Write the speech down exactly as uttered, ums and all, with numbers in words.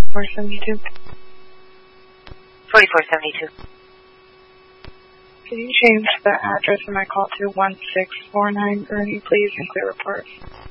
four seventy-two. forty-four seventy-two. Can you change the address of my call to one six four nine Gurney, please, and clear reports?